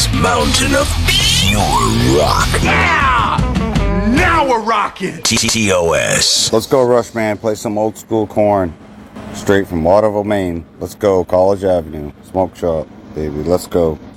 mountain of pure rock. Yeah! Now we're rocking! TOS. Let's go, Rush Man. Play some old school Korn. Straight from Waterville, Maine. Let's go. College Avenue. Smoke shop, baby. Let's go.